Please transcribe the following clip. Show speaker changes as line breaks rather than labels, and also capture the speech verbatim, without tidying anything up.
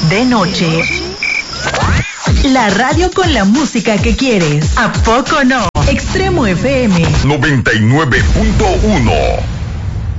de noche. La radio con la música que quieres. ¿A poco no? Extremo F M
noventa y nueve punto uno.